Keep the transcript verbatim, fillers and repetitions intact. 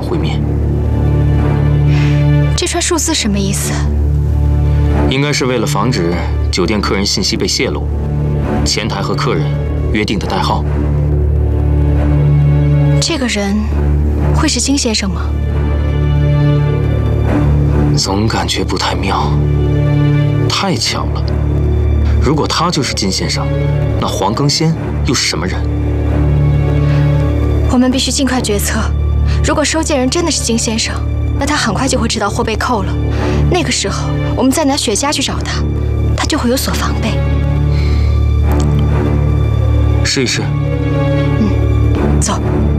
毁灭。 这串数字什么意思？ 应该是为了防止酒店客人信息被泄露，前台和客人约定的代号。 这个人会是金先生吗？ 总感觉不太妙。太巧了，如果他就是金先生，那黄更先又是什么人？ 我们必须尽快决策。如果收件人真的是金先生，那他很快就会知道货被扣了。那个时候，我们再拿雪茄去找他，他就会有所防备。 试一试。 嗯，走。